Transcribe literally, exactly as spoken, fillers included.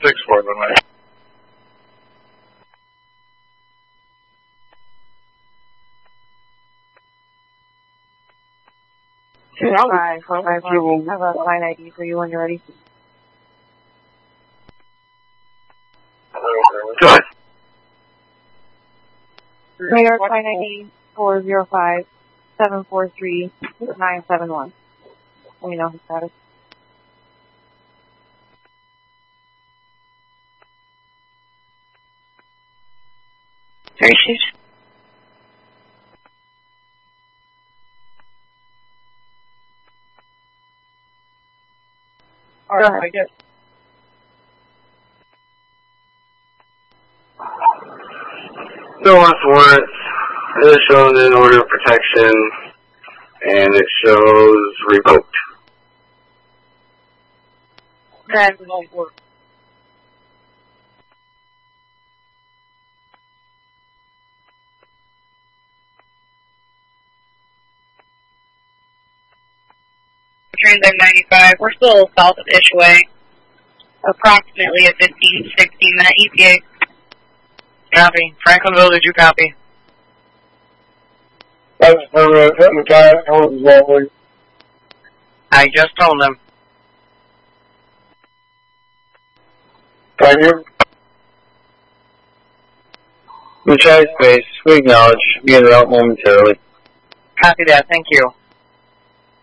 six four, by the way. Five, four, five, one. I have a line I D for you when you're ready. Go ahead. New York line I D four zero five seven four three nine seven one. Let me know his status. There she is. All right, I guess. No loss warrants. It is shown in order of protection, and it shows revoked. That won't work. Transit ninety-five. We're still south of Ishway. Approximately a fifteen, sixteen minute E T A. Copy. Franklinville, did you copy? That's for hitting the tire. Hold as well, please. I just told them. Thank you. We try space. We acknowledge. Be en route momentarily. Copy that. Thank you.